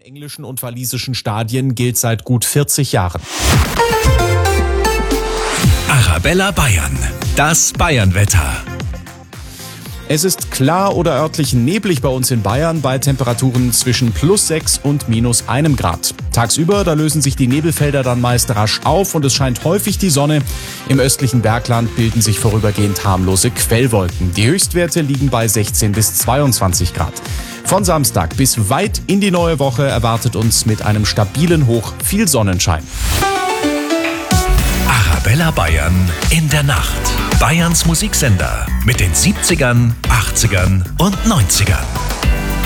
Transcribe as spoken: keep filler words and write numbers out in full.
Englischen und walisischen Stadien gilt seit gut vierzig Jahren. Arabella Bayern, das Bayernwetter. Es ist klar oder örtlich neblig bei uns in Bayern bei Temperaturen zwischen plus sechs und minus einem Grad. Tagsüber, da lösen sich die Nebelfelder dann meist rasch auf und es scheint häufig die Sonne. Im östlichen Bergland bilden sich vorübergehend harmlose Quellwolken. Die Höchstwerte liegen bei sechzehn bis zweiundzwanzig Grad. Von Samstag bis weit in die neue Woche erwartet uns mit einem stabilen Hoch viel Sonnenschein. Arabella Bayern in der Nacht. Bayerns Musiksender mit den siebzigern, achtzigern und neunzigern.